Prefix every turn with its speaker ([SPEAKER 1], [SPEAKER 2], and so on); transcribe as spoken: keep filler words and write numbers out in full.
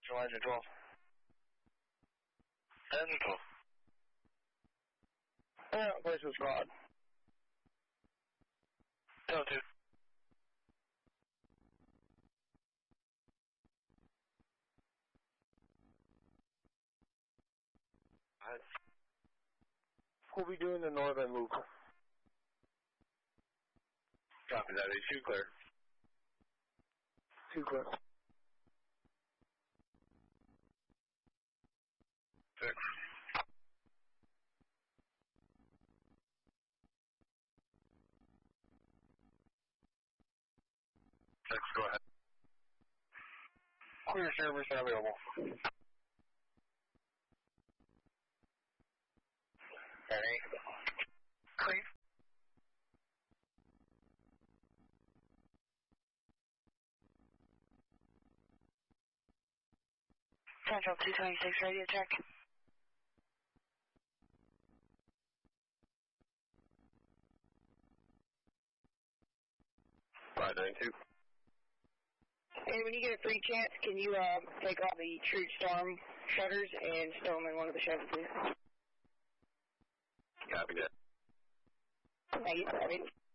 [SPEAKER 1] Engine twelve. Engine twelve.
[SPEAKER 2] Yeah, place with squad.
[SPEAKER 1] Delta two. Alright.
[SPEAKER 2] We'll be doing the northern loop.
[SPEAKER 1] Copy that, A two clear.
[SPEAKER 2] Two clear.
[SPEAKER 1] Six. Six, go ahead.
[SPEAKER 2] Clear service available.
[SPEAKER 1] Ready?
[SPEAKER 2] Clear.
[SPEAKER 3] Central two twenty-six radio check.
[SPEAKER 1] five nine two.
[SPEAKER 3] Hey, when you get a free chance, can you uh, take all the True Storm shutters and stow them in one of the Chevys, please?
[SPEAKER 1] Copy that.
[SPEAKER 3] Thank you.